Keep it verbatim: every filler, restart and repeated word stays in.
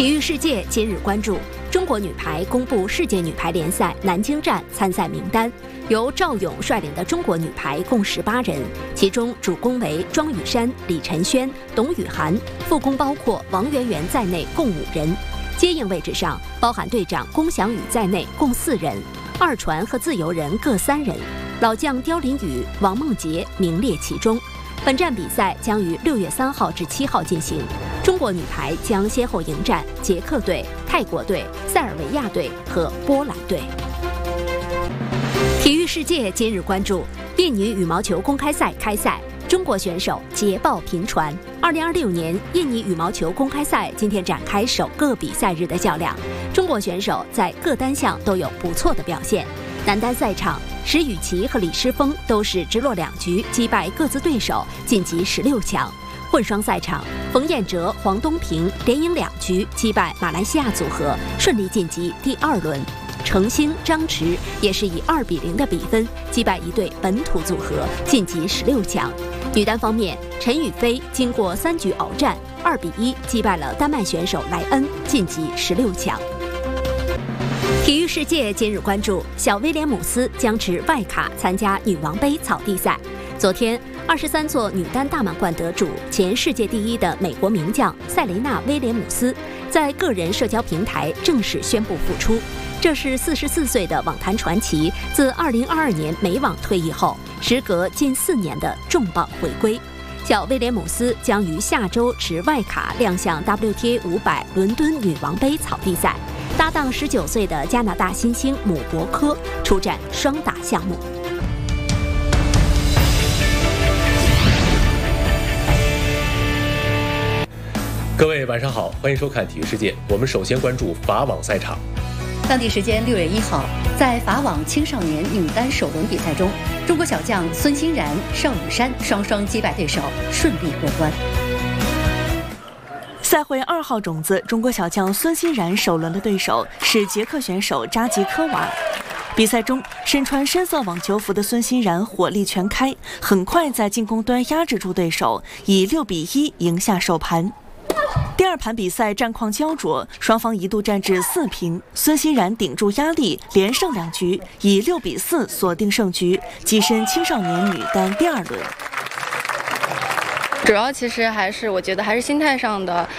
体育世界今日关注：中国女排公布世界女排联赛南京站参赛名单，由赵勇率领的中国女排共十八人，其中主攻为庄雨珊、李晨轩、董雨涵，副攻包括王媛媛在内共五人。接应位置上包含队长龚翔宇在内共四人，二传和自由人各三人，老将刁琳宇、王梦洁名列其中。本站比赛将于六月三号至七号进行，中国女排将先后迎战捷克队、泰国队、塞尔维亚队和波兰队。体育世界今日关注：印尼羽毛球公开赛开赛，中国选手捷报频传。二零二六年印尼羽毛球公开赛今天展开首个比赛日的较量，中国选手在各单项都有不错的表现。男单赛场，石宇奇和李诗峰都是直落两局击败各自对手，晋级十六强。混双赛场，冯彦哲、黄东萍连赢两局击败马来西亚组合，顺利晋级第二轮。程星、张弛也是以二比零的比分击败一对本土组合，晋级十六强。女单方面，陈雨菲经过三局鏖战，二比一击败了丹麦选手莱恩，晋级十六强。体育世界今日关注：小威廉姆斯将持外卡参加女王杯草地赛。昨天，二十三座女单大满贯得主、前世界第一的美国名将塞雷纳·威廉姆斯在个人社交平台正式宣布复出。这是四十四岁的网坛传奇自二零二二年美网退役后，时隔近四年的重磅回归。小威廉姆斯将于下周持外卡亮相 W T A 五百伦敦女王杯草地赛，搭档十九岁的加拿大新星姆伯科出战双打项目。 各位晚上好，欢迎收看体育世界。我们首先关注法网赛场。 当地时间六月一号，在法网青少年女单首轮比赛中，中国小将孙欣然、邵雨珊双双击败对手，顺利过关。 赛会二号种子中国小将孙欣然首轮的对手是捷克选手扎吉科娃。比赛中，身穿深色网球服的孙欣然火力全开，很快在进攻端压制住对手，以六比一赢下首盘。第二盘比赛战况焦灼，双方一度战至四平，孙欣然顶住压力，连胜两局，以六比四锁定胜局，跻身青少年女单第二轮。 主要其实还是我觉得还是心态上的